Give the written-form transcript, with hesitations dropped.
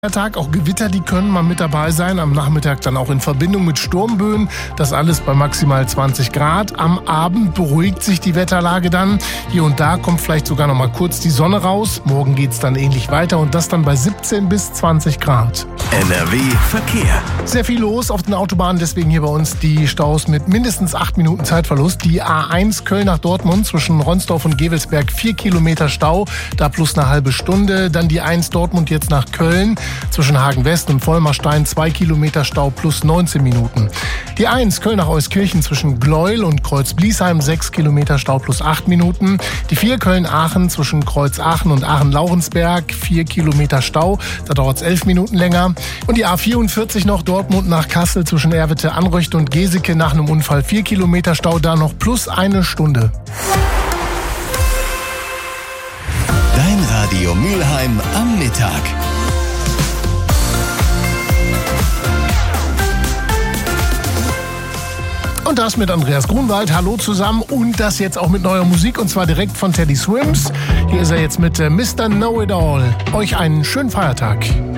Tag, auch Gewitter, die können mal mit dabei sein. Am Nachmittag dann auch in Verbindung mit Sturmböen. Das alles bei maximal 20 Grad. Am Abend beruhigt sich die Wetterlage dann. Hier und da kommt vielleicht sogar noch mal kurz die Sonne raus. Morgen geht's dann ähnlich weiter und das dann bei 17 bis 20 Grad. NRW Verkehr. Sehr viel los auf den Autobahnen, deswegen hier bei uns die Staus mit mindestens 8 Minuten Zeitverlust. Die A1 Köln nach Dortmund zwischen Ronsdorf und Gevelsberg 4 Kilometer Stau, da plus eine halbe Stunde. Dann die 1 Dortmund jetzt nach Köln zwischen Hagen West und Vollmerstein 2 Kilometer Stau plus 19 Minuten. Die 1 Köln nach Euskirchen zwischen Gleuel und Kreuz-Bliesheim 6 Kilometer Stau plus 8 Minuten. Die 4 Köln-Aachen zwischen Kreuz-Aachen und Aachen-Laurensberg 4 Kilometer Stau, da dauert es 11 Minuten länger. Und die A44 noch Dortmund nach Kassel zwischen Erwitte, Anröchte und Geseke nach einem Unfall 4 Kilometer Stau, da noch plus eine Stunde. Dein Radio Mülheim am Mittag. Und das mit Andreas Grunwald. Hallo zusammen und das jetzt auch mit neuer Musik und zwar direkt von Teddy Swims. Hier ist er jetzt mit Mr. Know-It-All. Euch einen schönen Feiertag.